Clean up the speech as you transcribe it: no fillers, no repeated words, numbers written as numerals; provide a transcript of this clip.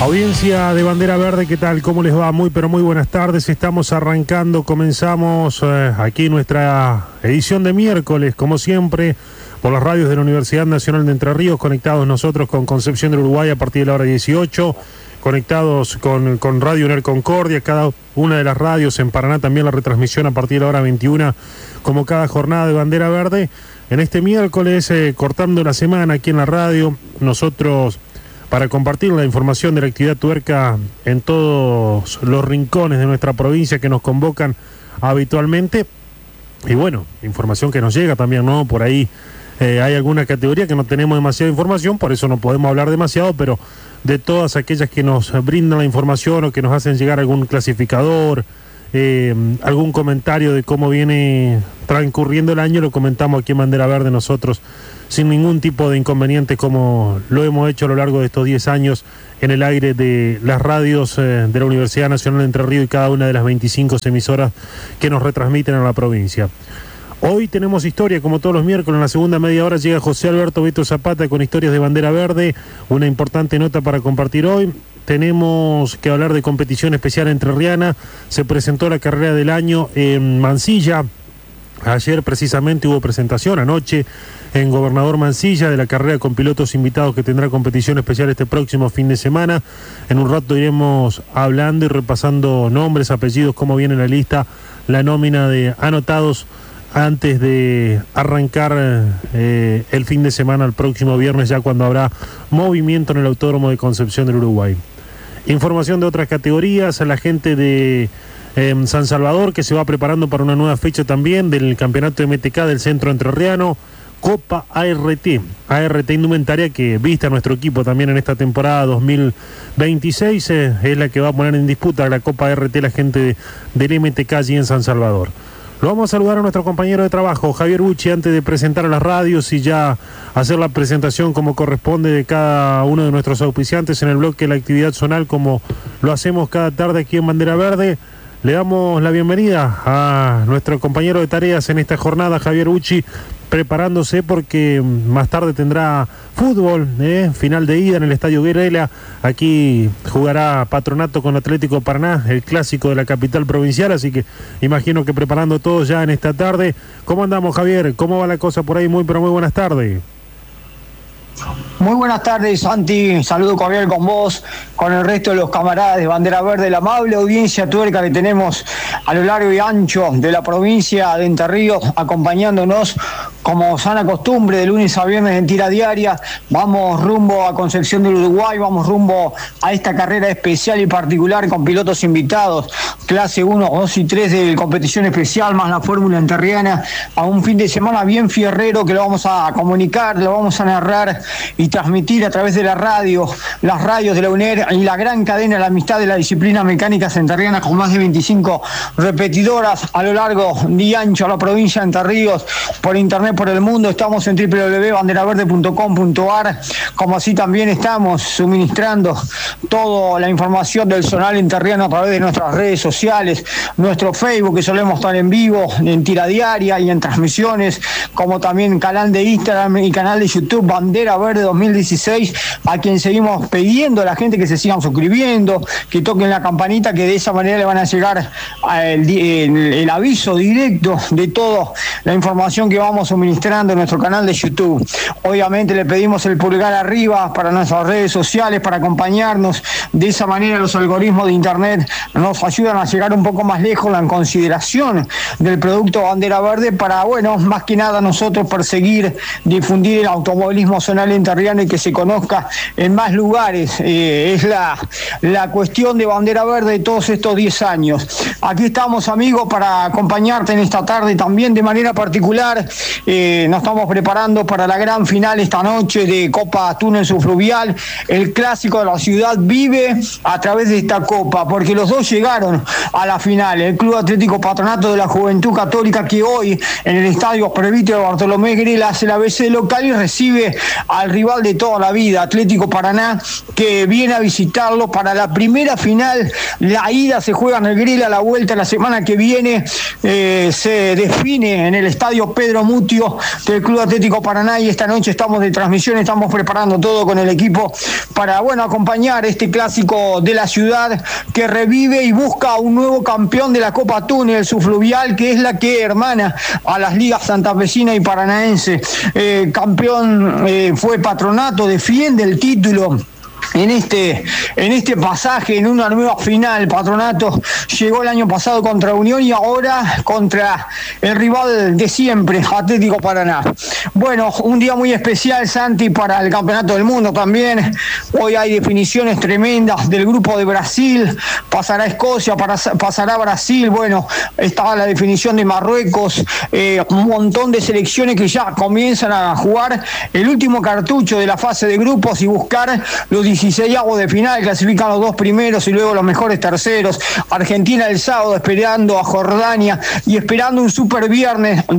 Audiencia de Bandera Verde, ¿qué tal? ¿Cómo les va? Muy, pero muy buenas tardes. Estamos arrancando, comenzamos aquí nuestra edición de miércoles, como siempre, por las radios de la Universidad Nacional de Entre Ríos, conectados nosotros con Concepción del Uruguay a partir de la hora 18, conectados con Radio UNER Concordia, cada una de las radios, en Paraná también la retransmisión a partir de la hora 21, como cada jornada de Bandera Verde. En este miércoles, cortando la semana aquí en la radio, nosotros, para compartir la información de la actividad tuerca en todos los rincones de nuestra provincia que nos convocan habitualmente. Y bueno, información que nos llega también, ¿no? Por ahí hay alguna categoría que no tenemos demasiada información, por eso no podemos hablar demasiado, pero de todas aquellas que nos brindan la información o que nos hacen llegar algún clasificador, algún comentario de cómo viene transcurriendo el año, lo comentamos aquí en Bandera Verde nosotros, sin ningún tipo de inconveniente, como lo hemos hecho a lo largo de estos 10 años en el aire de las radios de la Universidad Nacional de Entre Ríos y cada una de las 25 emisoras que nos retransmiten a la provincia. Hoy tenemos historia, como todos los miércoles. En la segunda media hora llega José Alberto Beto Zapata con historias de Bandera Verde, una importante nota para compartir hoy. Tenemos que hablar de competición especial entrerriana. Se presentó la carrera del año en Mansilla. Ayer precisamente hubo presentación, anoche, en Gobernador Mansilla, de la carrera con pilotos invitados que tendrá competición especial este próximo fin de semana. En un rato iremos hablando y repasando nombres, apellidos, cómo viene la lista, la nómina de anotados antes de arrancar el fin de semana, el próximo viernes, ya cuando habrá movimiento en el Autódromo de Concepción del Uruguay. Información de otras categorías, a la gente de San Salvador, que se va preparando para una nueva fecha también del campeonato de MTK del Centro Entrerriano, Copa ART Indumentaria, que viste a nuestro equipo también en esta temporada 2026, es la que va a poner en disputa la Copa ART la gente del MTK allí en San Salvador. Lo vamos a saludar a nuestro compañero de trabajo, Javier Bucci, antes de presentar a las radios y ya hacer la presentación como corresponde de cada uno de nuestros auspiciantes en el bloque de la actividad zonal, como lo hacemos cada tarde aquí en Bandera Verde. Le damos la bienvenida a nuestro compañero de tareas en esta jornada, Javier Bucci, preparándose porque más tarde tendrá fútbol, final de ida en el Estadio Guerrela. Aquí jugará Patronato con Atlético Paraná, el clásico de la capital provincial, así que imagino que preparando todo ya en esta tarde. ¿Cómo andamos, Javier? ¿Cómo va la cosa por ahí? Muy, pero muy buenas tardes. Muy buenas tardes, Santi. Saludo cordial con vos, con el resto de los camaradas de Bandera Verde, la amable audiencia tuerca que tenemos a lo largo y ancho de la provincia de Entre Ríos, acompañándonos como sana costumbre de lunes a viernes en tira diaria. Vamos rumbo a Concepción del Uruguay, vamos rumbo a esta carrera especial y particular con pilotos invitados, clase 1, 2 y 3 de competición especial, más la fórmula entrerriana, a un fin de semana bien fierrero que lo vamos a comunicar, lo vamos a narrar y transmitir a través de la radio, las radios de la UNER y la gran cadena de la amistad de la disciplina mecánica entrerriana, con más de 25 repetidoras a lo largo y ancho a la provincia de Entre Ríos, por internet, por el mundo. Estamos en www.banderaverde.com.ar, como así también estamos suministrando toda la información del zonal entrerriano a través de nuestras redes sociales, nuestro Facebook, que solemos estar en vivo, en tira diaria y en transmisiones, como también canal de Instagram y canal de YouTube Bandera Verde 2016, a quien seguimos pidiendo a la gente que se sigan suscribiendo, que toquen la campanita, que de esa manera le van a llegar el aviso directo de toda la información que vamos suministrando en nuestro canal de YouTube. Obviamente le pedimos el pulgar arriba para nuestras redes sociales, para acompañarnos. De esa manera los algoritmos de internet nos ayudan a llegar un poco más lejos en consideración del producto Bandera Verde, para, bueno, más que nada nosotros perseguir, difundir el automovilismo zonal entrerriano y que se conozca en más lugares. Es la cuestión de Bandera Verde de todos estos 10 años. Aquí estamos, amigos, para acompañarte en esta tarde también de manera particular. Nos estamos preparando para la gran final esta noche de Copa Túnel Subfluvial. El clásico de la ciudad vive a través de esta copa, porque los dos llegaron a la final. El Club Atlético Patronato de la Juventud Católica, que hoy en el Estadio Presbítero Bartolomé Grela hace la ABC local y recibe al rival de toda la vida, Atlético Paraná, que viene a visitarlo para la primera final. La ida se juega en el Grila, la vuelta la semana que viene se define en el estadio Pedro Mutio del Club Atlético Paraná, y esta noche estamos de transmisión, estamos preparando todo con el equipo para, bueno, acompañar este clásico de la ciudad que revive y busca un nuevo campeón de la Copa Túnel Subfluvial, que es la que hermana a las ligas santafesina y paranaense. Campeón fue Patronato, defiende el título en este pasaje, en una nueva final. Patronato llegó el año pasado contra Unión y ahora contra el rival de siempre, Atlético Paraná. Bueno, un día muy especial, Santi, para el Campeonato del Mundo también. Hoy hay definiciones tremendas del grupo de Brasil, pasará Escocia, pasará Brasil, bueno, está la definición de Marruecos, un montón de selecciones que ya comienzan a jugar el último cartucho de la fase de grupos y buscar los 16avos de final. Clasifican los 2 primeros y luego los mejores terceros. Argentina el sábado esperando a Jordania y esperando un super viernes